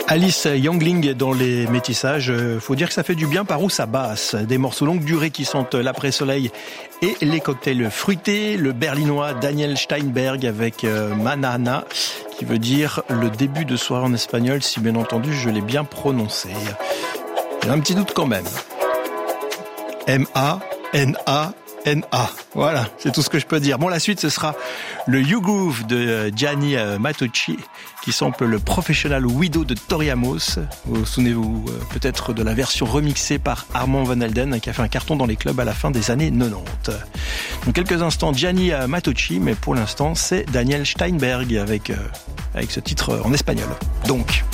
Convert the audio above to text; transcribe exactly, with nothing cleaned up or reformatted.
Alice Youngling dans les métissages, faut dire que ça fait du bien par où ça basse. Des morceaux longue durée qui sentent l'après-soleil et les cocktails fruités. Le berlinois Daniel Steinberg avec Manana, qui veut dire le début de soirée en espagnol, si bien entendu je l'ai bien prononcé. J'ai un petit doute quand même. M A N A N A. Voilà, c'est tout ce que je peux dire. Bon, la suite, ce sera le You Groove de Gianni Matocci, qui sample le Professional Widow de Tori Amos. Vous souvenez-vous peut-être de la version remixée par Armand Van Helden, qui a fait un carton dans les clubs à la fin des années quatre-vingt-dix. Dans quelques instants, Gianni Matocci, mais pour l'instant, c'est Daniel Steinberg avec, avec ce titre en espagnol. Donc...